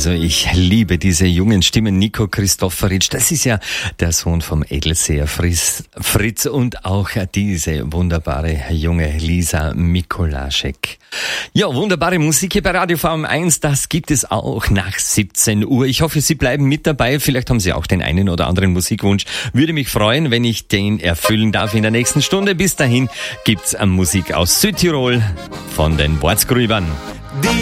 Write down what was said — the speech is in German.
Also ich liebe diese jungen Stimmen. Nico Christoforitsch, das ist ja der Sohn vom Edelseher Fritz und auch diese wunderbare junge Lisa Mikolaschek. Ja, wunderbare Musik hier bei Radio VM1, das gibt es auch nach 17 Uhr. Ich hoffe, Sie bleiben mit dabei. Vielleicht haben Sie auch den einen oder anderen Musikwunsch. Würde mich freuen, wenn ich den erfüllen darf in der nächsten Stunde. Bis dahin gibt's Musik aus Südtirol von den Wortsgrübern.